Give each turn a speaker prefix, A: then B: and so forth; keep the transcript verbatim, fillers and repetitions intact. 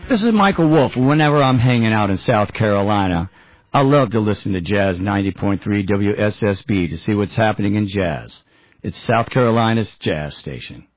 A: This is Michael Wolf. Whenever I'm hanging out in South Carolina, I love to listen to Jazz ninety point three W S S B to see what's happening in jazz. It's South Carolina's jazz station.